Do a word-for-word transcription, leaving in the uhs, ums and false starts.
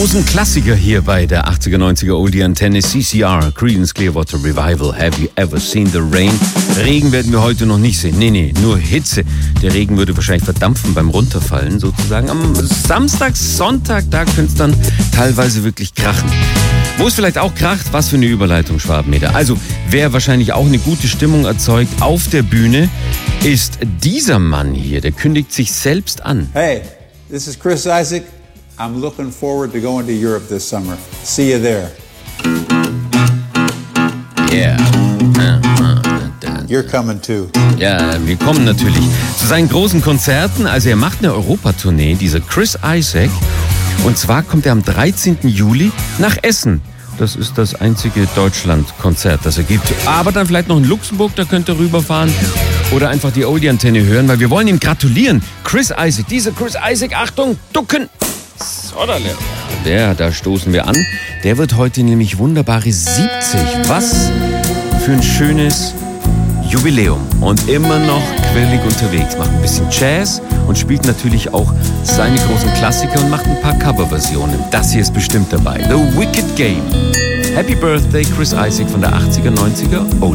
großen Klassiker hier bei der achtziger, neunziger Oldie Antenne. C C R, Creedence Clearwater Revival. Have you ever seen the rain? Regen werden wir heute noch nicht sehen. Nee, nee, nur Hitze. Der Regen würde wahrscheinlich verdampfen beim Runterfallen sozusagen. Am Samstag, Sonntag, da könnte es dann teilweise wirklich krachen. Wo es vielleicht auch kracht, was für eine Überleitung, Schwabenmeter. Also, wer wahrscheinlich auch eine gute Stimmung erzeugt auf der Bühne, ist dieser Mann hier. Der kündigt sich selbst an. Hey, this is Chris Isaak. I'm looking forward to going to Europe this summer. See you there. Yeah. You're coming too. Ja, wir kommen natürlich zu seinen großen Konzerten. Also er macht eine Europatournee, dieser Chris Isaak. Und zwar kommt er am dreizehnten Juli nach Essen. Das ist das einzige Deutschland-Konzert, das er gibt. Aber dann vielleicht noch in Luxemburg, da könnt ihr rüberfahren. Oder einfach die Oldie-Antenne hören, weil wir wollen ihm gratulieren. Chris Isaak, dieser Chris Isaak, Achtung, ducken. Der, da stoßen wir an. Der wird heute nämlich wunderbare siebzig. Was für ein schönes Jubiläum. Und immer noch quirlig unterwegs. Macht ein bisschen Jazz und spielt natürlich auch seine großen Klassiker und macht ein paar Coverversionen. Das hier ist bestimmt dabei. The Wicked Game. Happy Birthday, Chris Isaak von der achtziger, neunziger Oldie.